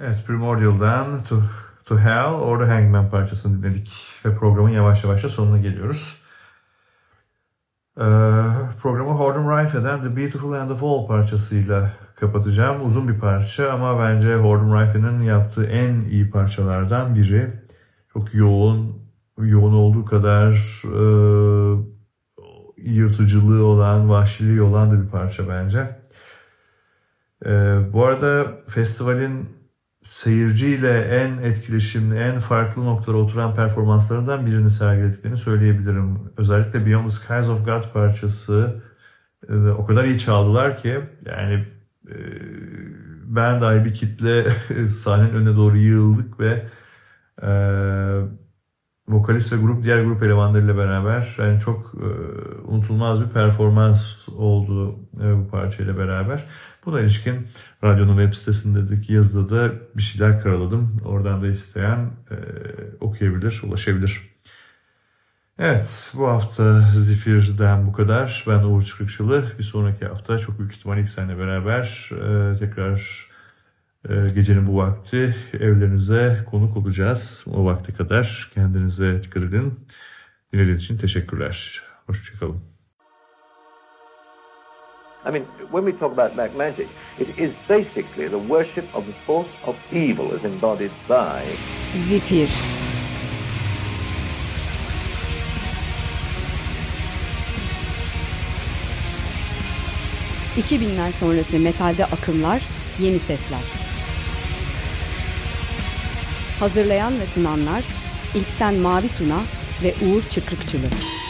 Evet, Primordial'dan to Hell or the Hangman parçasını dinledik ve programın yavaş yavaş da sonuna geliyoruz. Programı Hordem Rife'den The Beautiful End of All parçasıyla kapatacağım. Uzun bir parça ama bence Hordem Rife'nin yaptığı en iyi parçalardan biri. Çok yoğun olduğu kadar yırtıcılığı olan, vahşiliği olan da bir parça bence. Bu arada festivalin seyirciyle en etkileşimli, en farklı noktalara oturan performanslarından birini sergilediklerini söyleyebilirim. Özellikle Beyond the Skies of God parçası o kadar iyi çaldılar ki yani ben dahi bir kitle sahnenin önüne doğru yığıldık ve vokalist ve diğer grup elemanlarıyla beraber yani çok unutulmaz bir performans oldu bu parçayla beraber. Buna ilişkin radyonun web sitesindeki yazıda da bir şeyler karaladım. Oradan da isteyen okuyabilir, ulaşabilir. Evet, bu hafta Zifir'den bu kadar. Ben Uğur Çıkrıkçılı. Bir sonraki hafta çok büyük ihtimalle ilk seninle beraber tekrar gecenin bu vakti evlerinize konuk olacağız. O vakte kadar kendinize dikkat edin. Dinlediğiniz için teşekkürler. Hoşçakalın. I mean, when we talk about black magic, it is basically the worship of the force of evil as embodied by... Zifir. ...2000'ler sonrası metalde akımlar, yeni sesler. Hazırlayan ve sunanlar İlksen Mavi Tuna ve Uğur Çıkrıkçılı.